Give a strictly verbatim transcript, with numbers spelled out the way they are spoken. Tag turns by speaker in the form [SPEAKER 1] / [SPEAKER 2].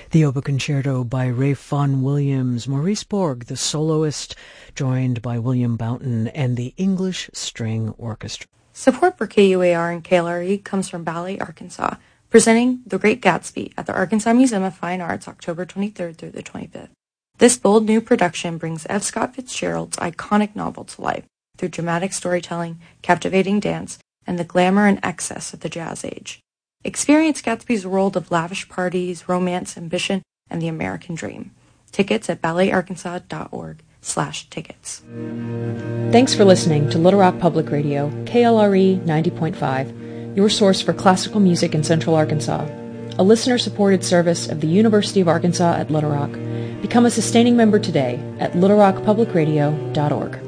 [SPEAKER 1] The Oboe Concerto by Ralph Vaughan Williams, Maurice Borg, the soloist, joined by William Boughton and the English String Orchestra.
[SPEAKER 2] Support for K U A R and K L R E comes from Ballet, Arkansas, presenting The Great Gatsby at the Arkansas Museum of Fine Arts October twenty-third through the twenty-fifth. This bold new production brings F. Scott Fitzgerald's iconic novel to life through dramatic storytelling, captivating dance, and the glamour and excess of the Jazz Age. Experience Gatsby's world of lavish parties, romance, ambition, and the American dream. Tickets at balletarkansas.org slash tickets.
[SPEAKER 3] Thanks for listening to Little Rock Public Radio, K L R E ninety point five, your source for classical music in Central Arkansas. A listener-supported service of the University of Arkansas at Little Rock. Become a sustaining member today at little rock public radio dot org.